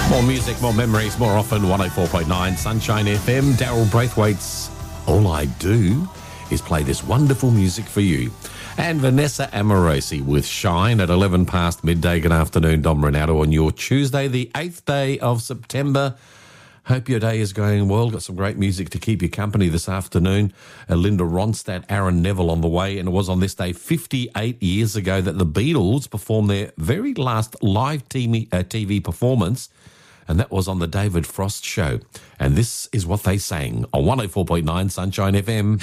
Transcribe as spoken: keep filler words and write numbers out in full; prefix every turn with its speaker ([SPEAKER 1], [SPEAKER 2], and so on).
[SPEAKER 1] More music, more memories, more often. one oh four point nine Sunshine F M. Daryl Braithwaite's All I Do is play this wonderful music for you. And Vanessa Amorosi with Shine at eleven past midday. Good afternoon, Dom Renato, on your Tuesday, the eighth day of September. Hope your day is going well. Got some great music to keep you company this afternoon. Uh, Linda Ronstadt, Aaron Neville on the way. And it was on this day fifty-eight years ago that the Beatles performed their very last live T V, uh, T V performance. And that was on the David Frost Show. And this is what they sang on one oh four point nine Sunshine F M.